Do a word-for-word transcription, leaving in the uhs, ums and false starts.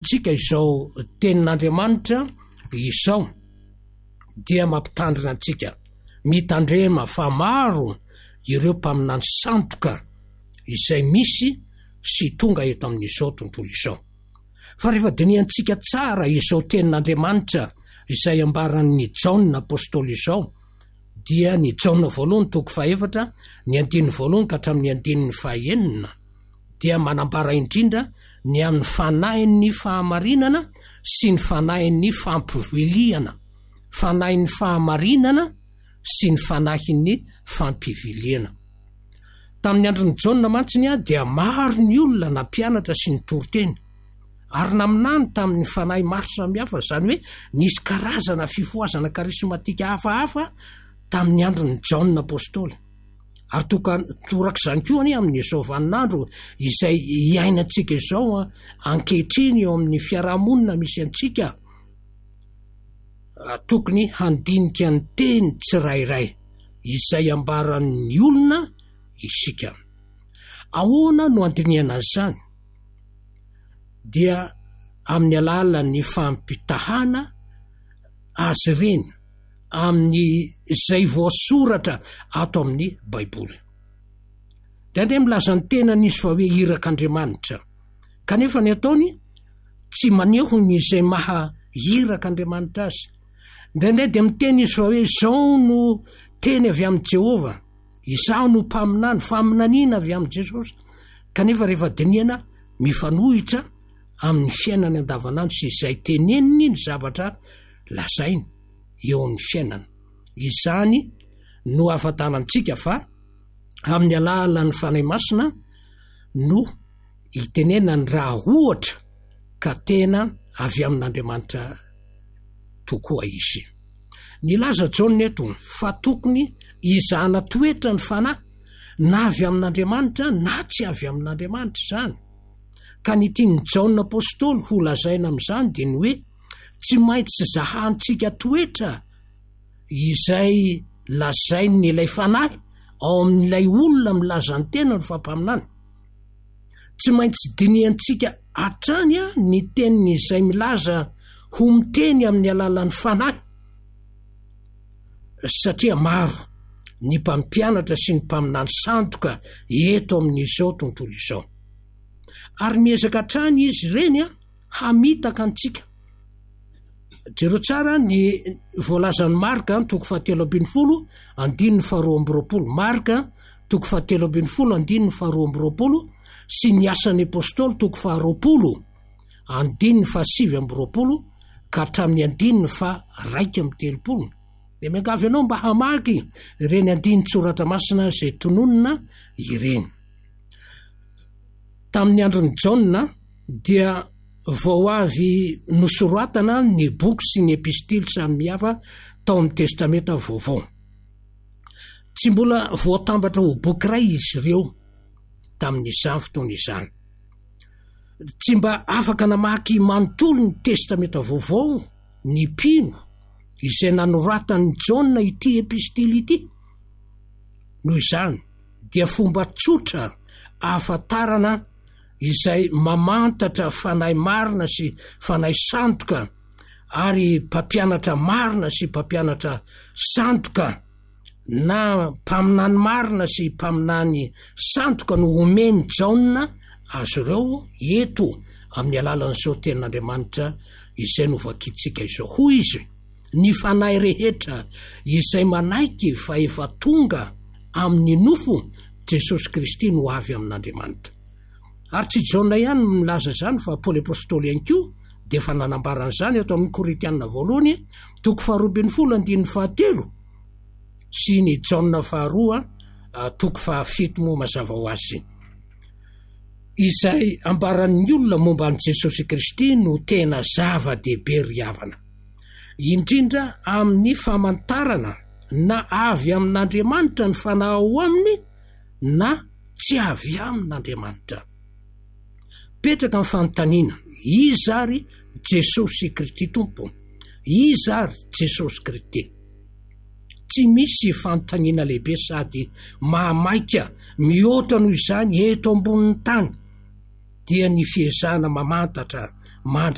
antsika izao tenin'Andriamanitra izao dia mampitandrina antsika mitandrema fa maro ireo mpaminany sandoka izay misy sy tonga eto amin'izao tontolo izao. Fa rehefa diniantsika tsara izao tenin'Andriamanitra izay ambaran'ny Jaona apôstôly izao dia ny Jaona voalohany toko fahaefatra ny andininy voalohany ka hatramin'ny andininy fahaenina dia manambara indrindra ny amin'ny fanahin'ny fahamarinana sy ny fanahin'ny fampiviliana, fanahin'ny fahamarinana sy ny fanahin'ny fampiviliana. Tamin'ny andron'ny Jaona mantsiny a dia maro ny olona nampianatra sy ny toroteny ary naminany tamin'ny fanahy maro samihafa, zany hoe nisy karazana fifoazana karismatika hafahafa tamin'ny andron'ny Jaona apôstôly. Ary toka toraka izany koa any amin'izao vaninandro izay iainantsika izao ankehitriny eo amin'ny fiarahamonina misy antsika, tokony handinika ny teny tsirairay izay ambaran'ny olona isika. Ahoana no andiniana izany? Dia amin'ny alalan'ny fampitahana azy ireny amin'ny izay voasoratra ato amin'ny Baiboly. Dia ndray milaza ny tena nisy fa hoe irak'Andriamanitra, kanefa ny ataony tsy maneho ny izay maha irak'Andriamanitra azy. Ndraindray dia miteny izy fa hoe izao no teny avy amin'ny Jehova, izao no mpaminany, faminaniana avy amin'ny Jesosy. Kanefa rehefa diniana mifanohitra amin'ny fiainany andavanandro sy izay teneniny ny zavatra lazainy eo amin'ny fiainana. Izany no ahafantarantsika fa amin'ny alalan'ny fanahy masina no hitenena ny raha ohatra ka tena avy amin'Andriamanitra tokoa izy. Nilaza Jaona eto fa tokony izahana toetra ny fanahy na avy amin'Andriamanitra na tsy avy amin'Andriamanitra izany. Ka ny tiany Jaona apôstôly ho lazaina amin'izany dia ny hoe tsy maintsy zahantsika toetra izay lazainy ilay fanahy ao amin'ilay olona milaza ny tena ny fampaminany. Tsy maintsy diniantsika hatrany a ny teniny izay milaza ho miteny amin'ny alalan'ny fanahy, satria maro ny mpampianatra sy ny mpaminany sandoka eto amin'izao tontolo izao. Ary miezaka hatrany izy ireny a hamitaka antsika. Jereo tsara ny voalazan'ny Marka toko fahatelo ambin'ny folo andininy faharoa amby roapolo, Marka toko fahatelo ambin'ny folo andininy faharoa amby roapolo sy ny asan'ny apôstôly toko faharoapolo andininy fahasivy amby roapolo ka hatramin'ny andininy fa raika amby telopolo. Dia miangavy ianao mba hamaky ireny andininy tsoratra masina izay tononona ireny. Tamin'ny andron'ny Jaona dia vao avy nosoratana ny boky sy ny epistily samihafa tao amin'ny testamenta vaovao. Tsy mbola voatambatra ho boky iray izy ireo tamin'izany fotoana izany. Tsy mba afaka namaky manontolo ny testamenta vaovao ny mpino izay nanoratan'ny Jaona ity epistily ity. Noho izany dia fomba tsotra ahafantarana izay mamantatra fanahy marina sy fanahy sandoka ary mpampianatra marina sy mpampianatra sandoka na mpaminany marina sy mpaminany sandoka no omeny Jaona azy ireo eto amin'ny alalan'izao tenin'Andriamanitra izay novakitsika izao. Hoy izy, ny fanahy rehetra izay manaiky fa efa tonga amin'ny nofo Jesosy Kristy no avy amin'Andriamanitra. Ary tsy Jaona ihany milaza izany fa Paoly apôstôly ihany koa dia efa nanambarana izany ato amin'ny Korintianina voalohany toko faharoa ambin'ny folo andininy fahatelo sy ny Jaona faharoa toko fahafito moa mazava ho azy, izay ambaran'ny olona momba an'i Jesosy Kristy no tena zava-dehibe ry havana, indrindra amin'ny famantarana na avy amin'Andriamanitra ny fanahy ao aminy na tsy avy amin'Andriamanitra. Petraka amin'ny fanontaniana, iza ary Jesosy Kristy tompo? Iza ary Jesosy Kristy? Tsy misy fanontaniana lehibe sady mahamaika mihoatra noho izany eto ambonin'ny tany dia ny fiezahana mamantatra mandra